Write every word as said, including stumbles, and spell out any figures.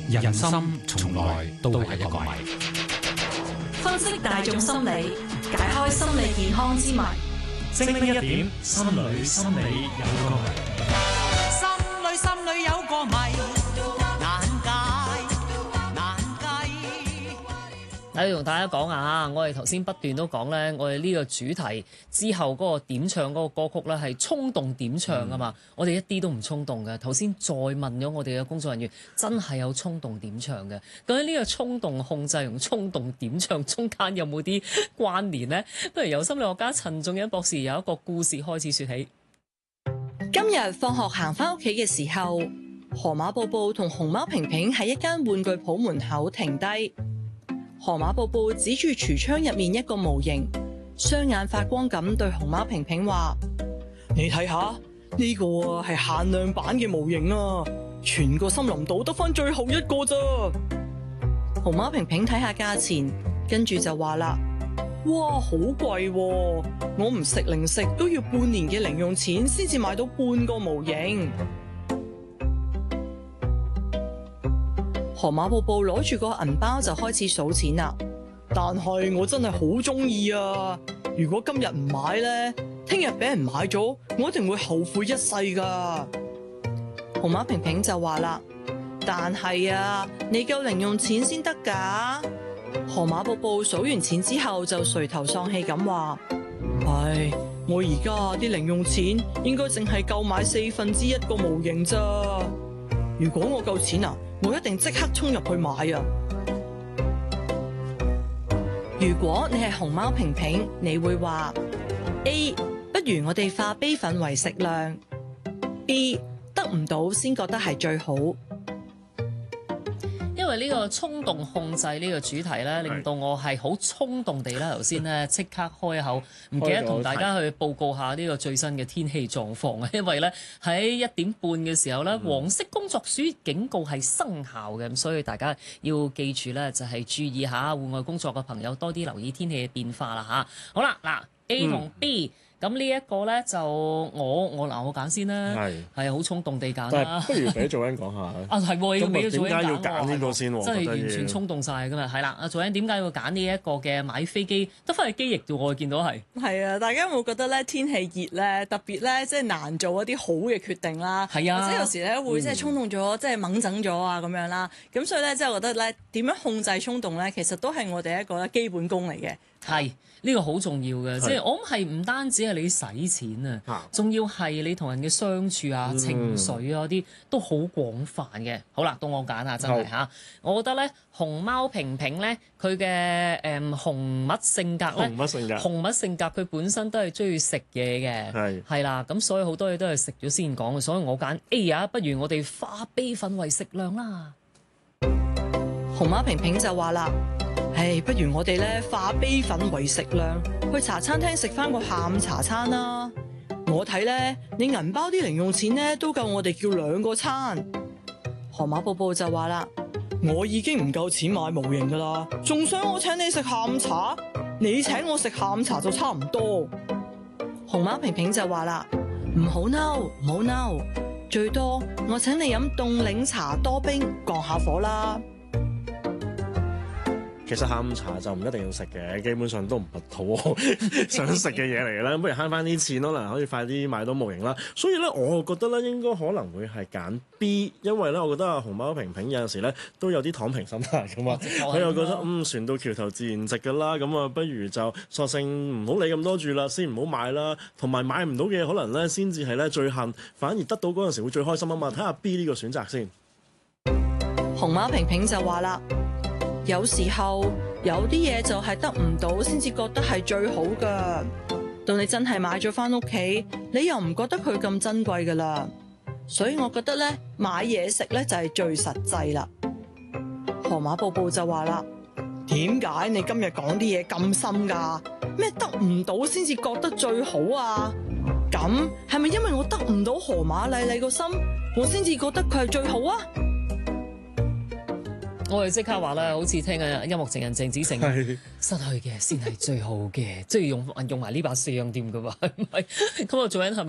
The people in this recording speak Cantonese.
人心從來都係一個謎。 分析大眾心理，解開心理健康之謎。 精靈一點，心裏心裏有個謎。 心裏心裏有個謎，難解難計。 喺度同大家講啊，我哋頭先不斷都講咧，我哋呢個主題之後嗰個點唱嗰個歌曲咧係衝動點唱啊嘛，嗯、我哋一啲都唔衝動嘅。頭先再問咗我哋嘅工作人員，真係有衝動點唱嘅。究竟呢個衝動控制同衝動點唱中間有冇啲關聯呢？不如由心理學家陳仲恩博士有一個故事開始說起。 今日放學行返屋企嘅時候，河馬布布同熊貓平平喺一間玩具鋪門口停低。河馬布布指住櫥窗入面一個模型，雙眼發光咁對熊貓平平話：你睇下呢個啊，係限量版嘅模型啊，全個森林度得返最後一個咋。熊貓平平睇下價錢，跟住就話啦：哇，好貴喎！我唔食零食都要半年嘅零用錢先至買到半個模型。河馬布布攞住個銀包就開始數錢啦，但係我真係好中意啊！如果今日唔買咧，聽日俾人買咗，我一定會後悔一世噶。熊貓平平就話啦：但係啊，你夠零用錢先得噶。河馬布布數完錢之後就垂頭喪氣咁話：唉，我而家啲零用錢應該淨係夠買四分之一個模型咋。如果我夠錢啊，我一定即刻衝入去買啊！如果你係熊貓平平，你會話 A， 不如我哋化悲憤為食量。 B， 得唔到先覺得係最好。 因為呢個衝動控制呢個主題咧，令到我係好衝動地啦，頭先咧即刻開口，唔記得同大家去報告下呢個最新嘅天氣狀況啊！因為咧喺一點半嘅時候咧，黃色工作暑警告係生效嘅，咁所以大家要記住咧，就係注意下戶外工作嘅朋友多啲留意天氣嘅變化啦嚇。好啦，嗱 A 同 B。嗯咁呢一個咧就我我嗱我揀先啦，係係好衝動地揀啦。 不如俾做恩講下啊，係喎，要俾做恩揀喎。 點解要揀呢個先喎？ 真係完全衝動晒㗎嘛，係啦。阿做恩點解要揀呢一個嘅買飛機得翻去機翼度？我見到係係啊，大家有冇覺得咧天氣熱咧特別咧即係難做一啲好嘅決定啦？係啊，或者有時咧會即係衝動咗，嗯、即係猛整咗啊咁樣啦。咁所以咧即係我覺得咧點樣控制衝動咧，其實都係我哋一個咧基本功嚟嘅。 係呢、呢個好重要嘅，即係我諗係唔單止係你使錢啊，仲要係你同人嘅相處啊、嗯、情緒啊嗰啲都好廣泛嘅。好啦，到我揀啊，真係嚇，我覺得咧熊貓平平咧佢嘅誒熊乜性格咧，熊乜性格，熊乜性格佢本身都係中意食嘢嘅，係係啦，咁所以好多嘢都係食咗先講嘅，所以我揀 A 啊，不如我哋化悲憤為食量啦。 熊貓平平就話啦。唉，不如我哋咧化悲憤為食量，去茶餐廳食翻個下午茶餐啦。我睇咧，你銀包啲零用錢咧都夠我哋叫兩個餐。河馬布布就話啦：我已經唔夠錢買模型噶啦，仲想我請你食下午茶？你請我食下午茶就差唔多。熊貓平平就話啦：唔好嬲，唔好嬲，最多我請你飲凍檸茶多冰，降下火啦。 其實下午茶就唔一定要食嘅，基本上都唔係肚餓想食嘅嘢嚟嘅啦。不如慳翻啲錢，可能可以快啲買到模型啦。所以咧，我覺得咧應該可能會係揀 B， 因為咧我覺得啊熊貓平平有陣時咧都有啲躺平心態噶嘛。佢又覺得嗯船到橋頭自然直噶啦，咁啊不如就索性唔好理咁多住啦，先唔好買啦。同埋買唔到嘅可能咧先至係咧最恨，反而得到嗰陣時會最開心啊嘛。睇下 B 呢個選擇先。 熊貓平平就話啦。有時候有啲嘢就係得唔到先至覺得係最好噶，到你真係買咗返屋企，你又唔覺得佢咁珍貴噶啦。所以我覺得咧買嘢食咧就係最實際啦。河馬布布就話啦：點解你今日講啲嘢咁深噶？咩得唔到先至覺得最好啊？咁係咪因為我得唔到河馬麗麗個心，我先至覺得佢係最好啊？ 我哋即刻話啦，好似聽嘅音樂情人鄭子誠，失去嘅先係最好嘅，即係用用埋呢把聲添㗎喎，係咪？咁我做緊係咪？